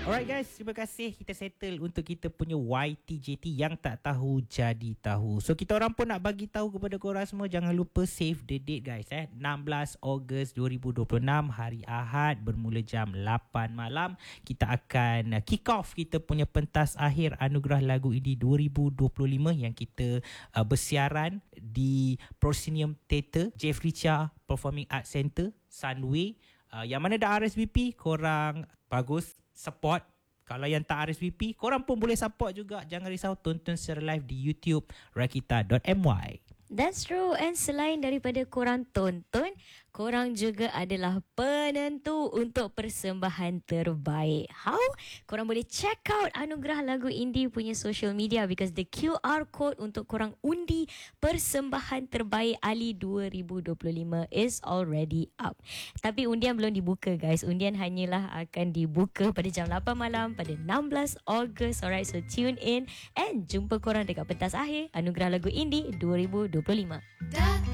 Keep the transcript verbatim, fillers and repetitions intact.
Alright guys, terima kasih kita settle untuk kita punya Y T J T yang tak tahu jadi tahu. So kita orang pun nak bagi tahu kepada korang semua, jangan lupa save the date guys eh. enam belas Ogos dua ribu dua puluh enam hari Ahad bermula jam lapan malam. Kita akan kick off kita punya pentas akhir Anugerah Lagu Indie dua ribu dua puluh lima yang kita uh, bersiaran di Proscenium Theatre, Jeffrey Chia Performing Arts Centre, Sunway. Uh, yang mana dah R S V P, korang bagus support. Kalau yang tak R S V P, korang pun boleh support juga. Jangan risau, tonton secara live di YouTube rakita dot my. That's true. And selain daripada korang tonton, korang juga adalah penentu untuk persembahan terbaik. How? Korang boleh check out Anugerah Lagu Indie punya social media because the Q R code untuk korang undi persembahan terbaik Ali dua ribu dua puluh lima is already up. Tapi undian belum dibuka guys. Undian hanyalah akan dibuka pada jam lapan malam pada enam belas Ogos. Alright, so tune in and jumpa korang dekat pentas akhir Anugerah Lagu Indie dua ribu dua puluh lima.